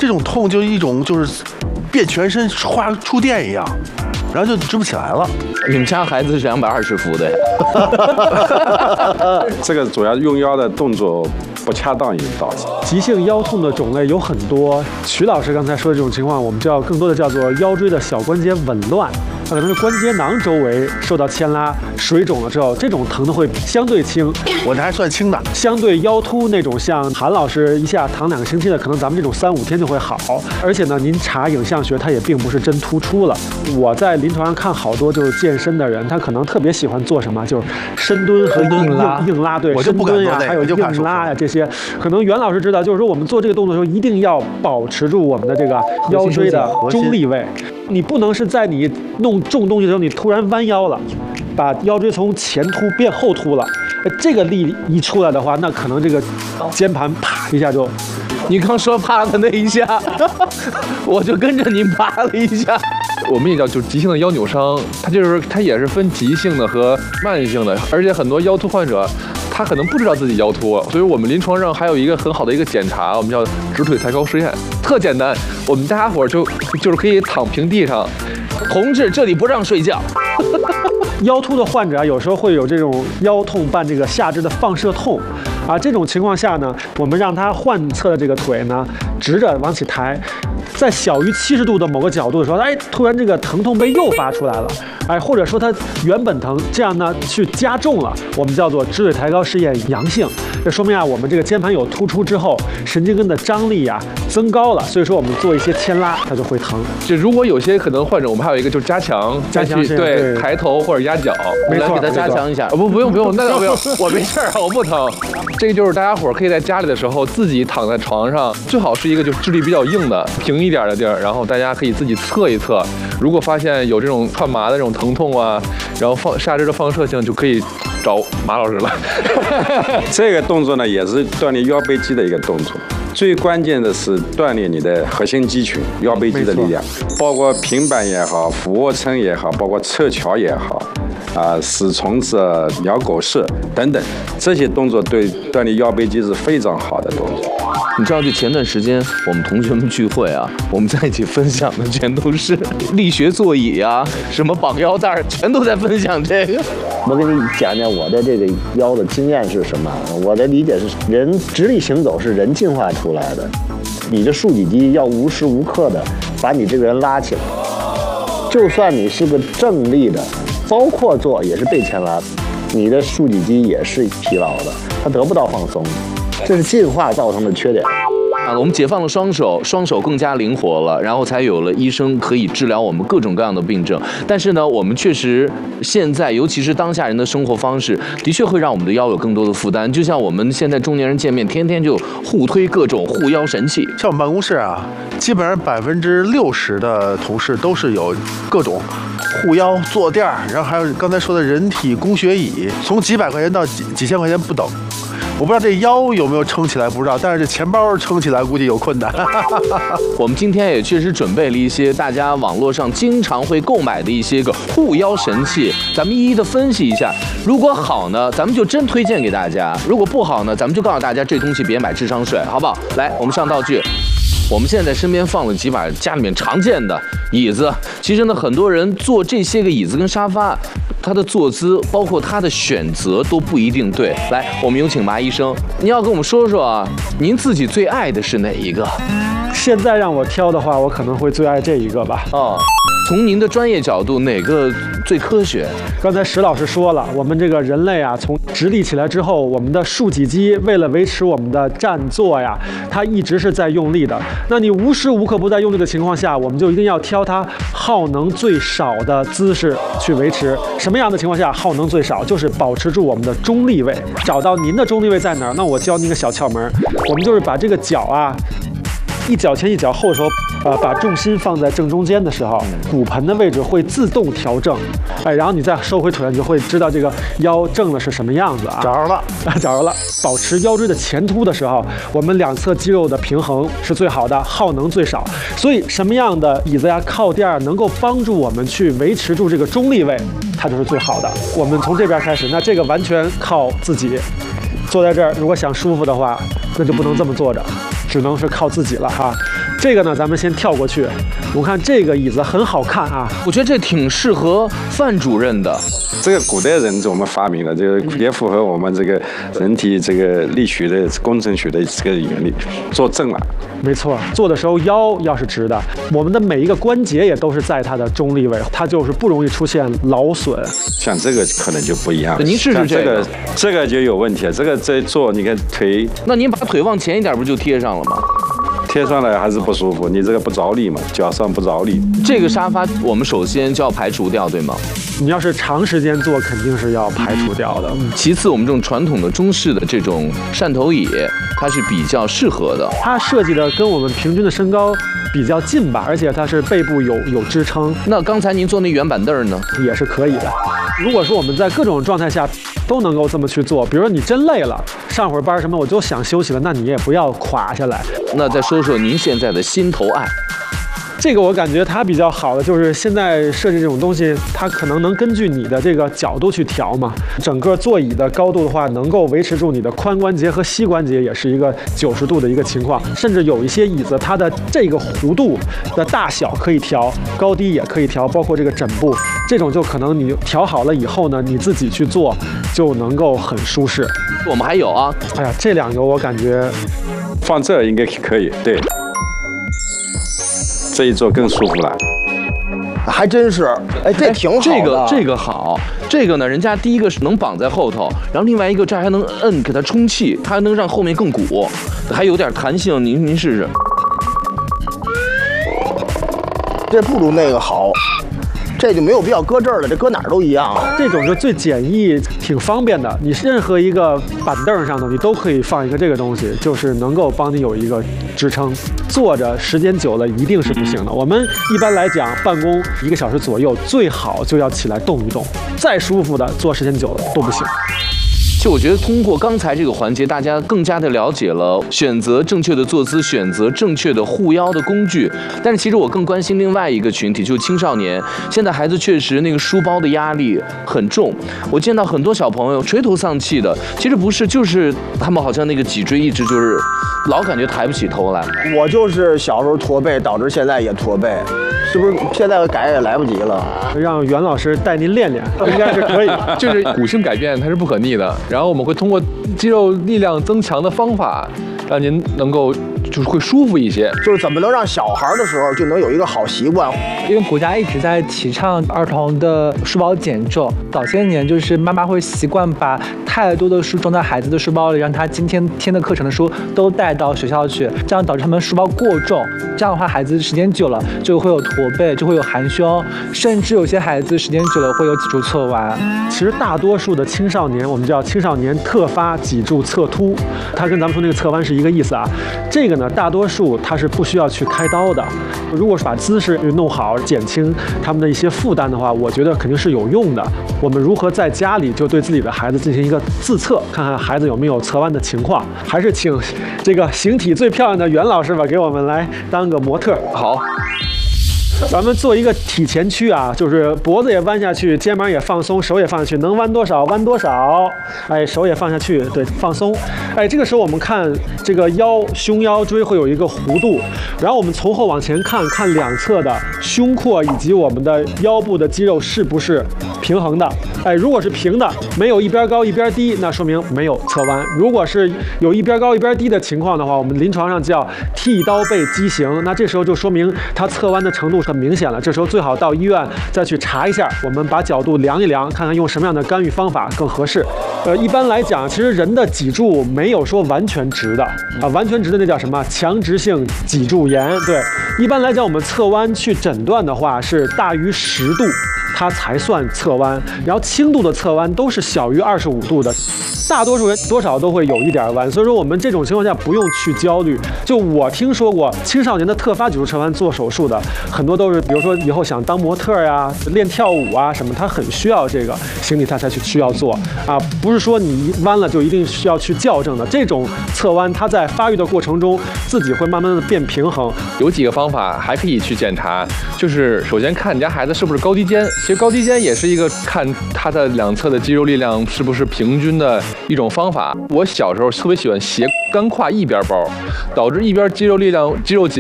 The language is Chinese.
这种痛就是一种就是变全身触电一样，然后就直不起来了。 你们家孩子是220伏的呀？ 这个主要用腰的动作不恰当引导致。 急性腰痛的种类有很多，曲老师刚才说的这种情况，我们更多的叫做腰椎的小关节紊乱，它可能是关节囊周围受到牵拉、水肿了之后，这种疼的会相对轻。 我这还算轻的， 相对腰突那种，像韩老师一下躺2个星期的，可能咱们这种3、5天就会好。而且呢，您查影像学，它也并不是真突出了。我在临床上看好多就是健身的人，他可能特别喜欢做什么，就是深蹲和硬拉，对，深蹲呀，还有硬拉呀这些。可能袁老师知道，就是说我们做这个动作的时候，一定要保持住我们的这个腰椎的中立位。你不能是在你弄重东西的时候，你突然弯腰了，把腰椎从前凸变后凸了。这个力一出来的话，那可能这个肩盘啪一下就…… 你刚说啪的那一下，我就跟着您啪了一下。我们也叫就是急性的腰扭伤，它也是分急性的和慢性的，而且很多腰突患者他可能不知道自己腰突，所以我们临床上还有一个很好的一个检查，我们叫直腿抬高实验，特简单，我们大家伙就是可以躺平地上，同志这里不让睡觉。 腰突的患者啊，有时候会有这种腰痛伴这个下肢的放射痛，啊，这种情况下呢，我们让他患侧的这个腿呢直着往起抬，在小于70度的某个角度的时候，哎，突然这个疼痛被诱发出来了，哎，或者说它原本疼，这样呢去加重了，我们叫做直腿抬高试验阳性，这说明啊，我们这个肩盘有突出之后，神经根的张力啊增高了，所以说我们做一些牵拉，它就会疼。 就如果有些可能患者，我们还有一个就是加强对抬头或者压脚， 没错， 来给他加强一下。不用，那倒不用，我没事儿，我不疼。这个就是大家伙可以在家里的时候自己躺在床上，最好是一个就质地比较硬的平一点的地儿，然后大家可以自己测一测。如果发现有这种串麻的这种疼痛啊，然后下肢的放射性，就可以找马老师了。 这个动作呢，也是锻炼腰背肌的一个动作。最关键的是锻炼你的核心肌群、腰背肌的力量，包括平板也好、俯卧撑也好，包括侧桥也好，死虫子、鸟狗式等等，这些动作对锻炼腰背肌是非常好的动作。 你知道，就前段时间我们同学们聚会啊，我们在一起分享的全都是力学座椅啊，什么绑腰带，全都在分享这个。 我给你讲讲我的这个腰的经验是什么。我的理解是，人直立行走是人进化出来的，你的竖脊肌要无时无刻的把你这个人拉起来，就算你是个正立的，包括做也是被牵拉，你的竖脊肌也是疲劳的，它得不到放松，这是进化造成的缺点。 我们解放了双手更加灵活了，然后才有了医生可以治疗我们各种各样的病症。但是呢，我们确实现在，尤其是当下人的生活方式，的确会让我们的腰有更多的负担。就像我们现在中年人见面，天天就互推各种护腰神器。 像我们办公室啊，基本上60%的同事都是有各种护腰、坐垫，然后还有刚才说的人体工学椅，从几百块钱到几千块钱不等。我不知道这腰有没有撑起来，不知道，但是这钱包撑起来估计有困难。 我们今天也确实准备了一些大家网络上经常会购买的一些个护腰神器，咱们一一的分析一下。如果好呢，咱们就真推荐给大家；如果不好呢，咱们就告诉大家这东西别买，智商税，好不好？来，我们上道具。我们现在身边放了几把家里面常见的椅子，其实呢，很多人坐这些个椅子跟沙发，它的坐姿包括它的选择都不一定对。来，我们有请麻医生，您要跟我们说说啊，您自己最爱的是哪一个？ 现在让我挑的话，我可能会最爱这一个吧。 哦，从您的专业角度，哪个最科学？ 刚才石老师说了，我们这个人类啊，从直立起来之后，我们的竖脊肌为了维持我们的站坐呀，它一直是在用力的。那你无时无刻不在用力的情况下，我们就一定要挑它耗能最少的姿势去维持。什么样的情况下耗能最少？就是保持住我们的中立位。找到您的中立位在哪儿？那我教您一个小窍门，我们就是把这个脚啊，一脚前一脚后的时候，把重心放在正中间的时候，骨盆的位置会自动调正，哎，然后你再收回腿，你就会知道这个腰正了是什么样子啊。 找着了， 找着了。保持腰椎的前凸的时候，我们两侧肌肉的平衡是最好的，耗能最少。所以什么样的椅子呀、靠垫能够帮助我们去维持住这个中立位，它就是最好的。我们从这边开始，那这个完全靠自己。坐在这儿，如果想舒服的话，那就不能这么坐着。 只能是靠自己了哈。这个呢，咱们先跳过去。我们看这个椅子很好看啊， 我觉得这挺适合范主任的。 这个古代人我们发明了，这个也符合我们这个人体这个力学的工程学的这个原理，坐正了。 没错，坐的时候腰要是直的，我们的每一个关节也都是在它的中立位，它就是不容易出现劳损。 像这个可能就不一样了。 您试试这个， 这个就有问题了。这个在坐，你看腿， 那您把腿往前一点，不就贴上了吗？ 贴上来还是不舒服，你这个不着力嘛，脚上不着力。 这个沙发我们首先就要排除掉，对吗？ 你要是长时间坐，肯定是要排除掉的。 其次，我们这种传统的中式的这种扇头椅，它是比较适合的。 它设计的跟我们平均的身高比较近吧，而且它是背部有支撑。 那刚才您坐那圆板凳呢， 也是可以的。如果说我们在各种状态下都能够这么去做，比如说你真累了，上会儿班什么，我就想休息了，那你也不要垮下来。 那再说说您现在的心头爱。 这个我感觉它比较好的就是现在设计这种东西，它可能能根据你的这个角度去调嘛。整个座椅的高度的话，能够维持住你的髋关节和膝关节，也是一个90度的一个情况。甚至有一些椅子，它的这个弧度的大小可以调，高低也可以调，包括这个枕部，这种就可能你调好了以后呢，你自己去做就能够很舒适。 我们还有啊， 哎呀，这两个我感觉放这应该可以，对。这一坐更舒服了， 还真是，哎，这挺好的。 这个好，这个呢，人家第一个是能绑在后头，然后另外一个这还能摁给它充气，它还能让后面更鼓，还有点弹性。您试试， 这不如那个好。这就没有必要搁这儿了，这搁哪儿都一样。 这种是最简易、挺方便的。你任何一个板凳上头，你都可以放一个这个东西，就是能够帮你有一个支撑。坐着时间久了一定是不行的。我们一般来讲，办公1个小时左右，最好就要起来动一动。再舒服的，坐时间久了都不行。 就我觉得通过刚才这个环节，大家更加的了解了选择正确的坐姿，选择正确的护腰的工具。但是其实我更关心另外一个群体，就是青少年。现在孩子确实那个书包的压力很重，我见到很多小朋友垂头丧气的。其实不是，就是他们好像那个脊椎一直就是老感觉抬不起头来。 我就是小时候驼背，导致现在也驼背，是不是？现在改也来不及了。 让袁老师带您练练，应该是可以。 就是骨性改变它是不可逆的。然后我们会通过肌肉力量增强的方法，让您能够就是会舒服一些。 就是怎么能让小孩的时候就能有一个好习惯？ 因为国家一直在提倡儿童的书包减重，早些年就是妈妈会习惯把太多的书装在孩子的书包里，让他今天的课程的书都带到学校去，这样导致他们书包过重。这样的话，孩子时间久了就会有驼背，就会有含胸，甚至有些孩子时间久了会有脊柱侧弯。 其实大多数的青少年，我们叫青少年特发脊柱侧凸，它跟咱们说那个侧弯是一个意思啊。这个呢，大多数它是不需要去开刀的。如果是把姿势弄好，减轻他们的一些负担的话，我觉得肯定是有用的。我们如何在家里就对自己的孩子进行一个自测，看看孩子有没有侧弯的情况？还是请这个形体最漂亮的袁老师吧，给我们来当个模特。 好。 咱们做一个体前屈啊，就是脖子也弯下去，肩膀也放松，手也放下去，能弯多少弯多少。哎，手也放下去，对，放松。哎，这个时候我们看这个胸腰椎会有一个弧度，然后我们从后往前看，看两侧的胸廓以及我们的腰部的肌肉是不是平衡的。哎，如果是平的，没有一边高一边低，那说明没有侧弯。如果是有一边高一边低的情况的话，我们临床上叫剃刀背畸形，那这时候就说明它侧弯的程度很明显了。这时候最好到医院再去查一下，我们把角度量一量，看看用什么样的干预方法更合适。一般来讲，其实人的脊柱没有说完全直的啊，完全直的那叫什么强直性脊柱炎。对，一般来讲，我们侧弯去诊断的话是大于10度，它才算侧弯，然后轻度的侧弯都是小于25度的。大多数人多少都会有一点弯，所以说我们这种情况下不用去焦虑。就我听说过青少年的特发脊柱侧弯做手术的，很多都是比如说以后想当模特呀、练跳舞啊什么，他很需要这个形体，他才去需要做啊，不是说你一弯了就一定需要去校正的。这种侧弯，它在发育的过程中自己会慢慢的变平衡。 有几个方法还可以去检查，就是首先看你家孩子是不是高低肩， 其实高低肩也是一个看它的两侧的肌肉力量是不是平均的一种方法。我小时候特别喜欢斜干胯一边包，导致一边肌肉力量、肌肉紧